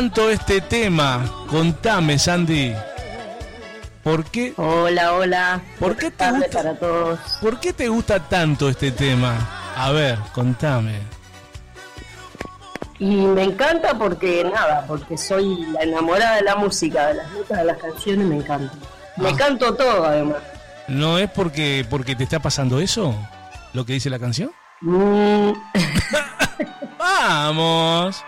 tanto este tema? Contame, Sandy. ¿Por qué? Hola. ¿Por qué te gusta para todos? ¿Por qué te gusta tanto este tema? A ver, contame. Y me encanta porque soy la enamorada de la música, de las letras de las canciones, me encanta. Me canto todo, además. ¿No es porque te está pasando eso? ¿Lo que dice la canción? Vamos,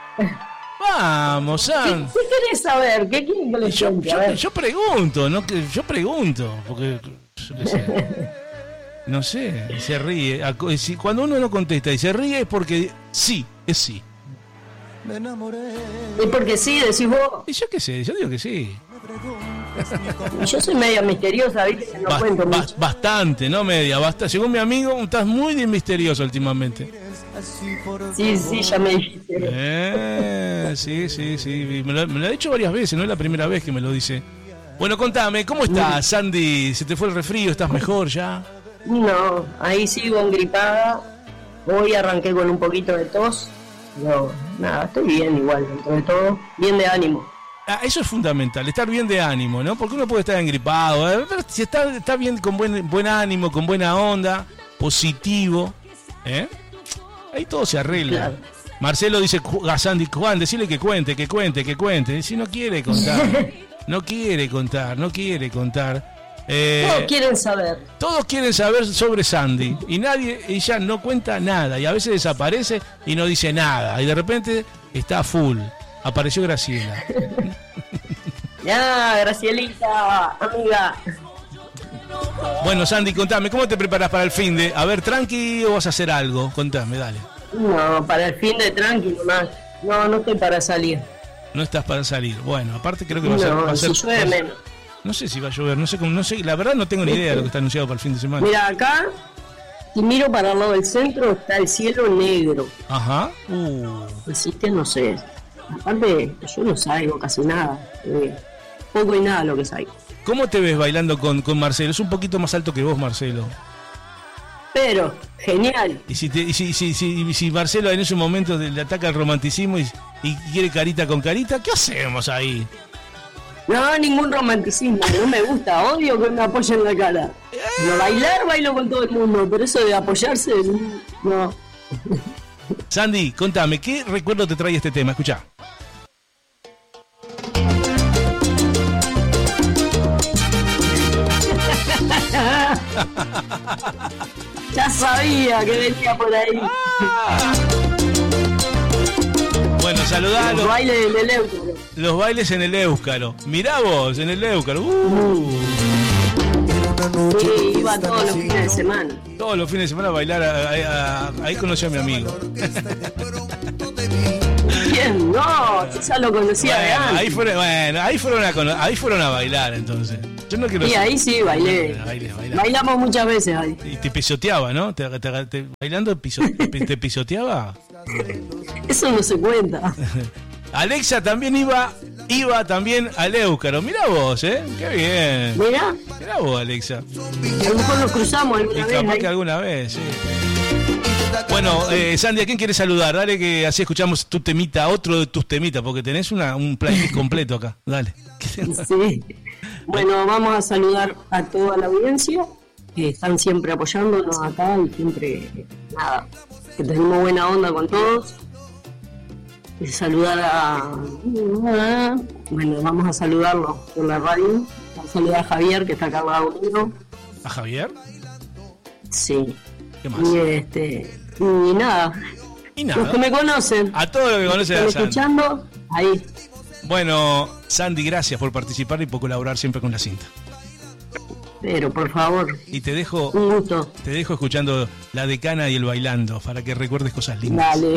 San. ¿Qué querés saber? ¿Qué quieren que les cuente? Yo pregunto, porque yo qué sé. No sé, se ríe. Cuando uno no contesta y se ríe es porque sí, es sí. Me enamoré. ¿Es porque sí, decís vos? Y yo qué sé, yo digo que sí. Yo soy media misteriosa, ¿viste? Que no cuento mucho. Bastante, no media, bastante. Según mi amigo, estás muy misterioso últimamente. Sí, ya me dijiste. Sí. Me lo ha dicho varias veces, no es la primera vez que me lo dice. Bueno, contame, ¿cómo estás, Sandy? ¿Se te fue el resfrío? ¿Estás mejor ya? No, ahí sigo engripada. Hoy arranqué con un poquito de tos. No, nada, estoy bien igual, dentro de todo. Bien de ánimo. Eso es fundamental, estar bien de ánimo, ¿no? Porque uno puede estar engripado, pero si está bien, con buen ánimo, con buena onda, positivo, ahí todo se arregla. Claro. Marcelo dice a Sandy, Juan, decirle que cuente. Y si no quiere contar, no quiere contar. Todos quieren saber sobre Sandy y ella no cuenta nada y a veces desaparece y no dice nada y de repente está full. Apareció Graciela. Ya, Gracielita, amiga. Bueno, Sandy, contame, ¿cómo te preparas para el fin de? A ver, ¿tranqui o vas a hacer algo? Contame, dale. No, para el fin de tranqui nomás. No estoy para salir. No estás para salir. Bueno, aparte creo que va a ser. Si llueve menos. No sé si va a llover, no sé, la verdad no tengo ni idea de lo que está anunciado para el fin de semana. Mira, acá, si miro para el lado del centro, está el cielo negro. Ajá. Así que no sé. Aparte, yo no salgo casi nada. Poco y nada lo que salgo. ¿Cómo te ves bailando con Marcelo? Es un poquito más alto que vos, Marcelo. Pero, genial. Y si Marcelo en ese momento le ataca el romanticismo y quiere carita con carita, ¿qué hacemos ahí? No, ningún romanticismo, no me gusta, odio que me apoyen la cara. No, bailo con todo el mundo, pero eso de apoyarse, no. Sandy, contame, ¿qué recuerdo te trae este tema? Escuchá. Ya sabía que venía por ahí. Bueno, saludá los bailes en el Éucaro. Los bailes en el Éucaro. Mirá vos, en el Éucaro. Sí, iba todos los fines de semana. Todos los fines de semana a bailar. Ahí conocí a mi amigo. ¿Quién? No, ya lo conocía de antes. Ahí fueron a bailar entonces. Yo no quiero. Y ahí sí, bailé. Bailamos muchas veces ahí. Y te pisoteaba, ¿no? Bailando te pisoteaba. Eso no se cuenta. Alexa también iba también al Éucaro. Mirá vos, qué bien. Mirá vos, Alexa. A lo mejor nos cruzamos alguna vez. Capaz que alguna vez, sí. Bueno, Sandy, ¿a quién quieres saludar? Dale, que así escuchamos tu temita, otro de tus temitas, porque tenés un playlist completo acá. Dale. Sí. Bueno, vamos a saludar a toda la audiencia que están siempre apoyándonos acá y siempre, que tenemos buena onda con todos. Y saludar vamos a saludarlo por la radio. Vamos a saludar a Javier, que está acá al lado conmigo. ¿A Javier? Sí. ¿Qué más? Y nada. Los que me conocen. A todos los que conocen a Sandy. Escuchando, ahí. Bueno, Sandy, gracias por participar y por colaborar siempre con la cinta. Pero, por favor. Y te dejo. Un gusto. Te dejo escuchando La Decana y el Bailando para que recuerdes cosas lindas. Dale.